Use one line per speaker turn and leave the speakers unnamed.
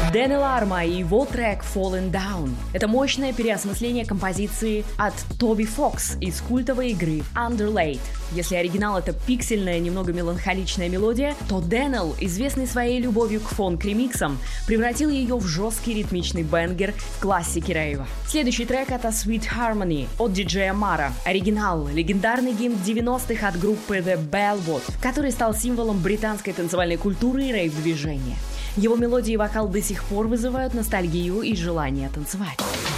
Дэн Ларма и его трек Fallen Down. Это мощное переосмысление композиции от Тоби Фокс из культовой игры Underlate. Если оригинал — это пиксельная, немного меланхоличная мелодия, то Дэнэл, известный своей любовью к фонк-ремиксам, превратил ее в жесткий ритмичный бенгер в классике рейва. Следующий трек — это Sweet Harmony от диджея Мара. Оригинал — легендарный гимн 90-х от группы The Bellwood, который стал символом британской танцевальной культуры и рейв-движения. Его мелодии и вокал до сих пор вызывают ностальгию и желание танцевать.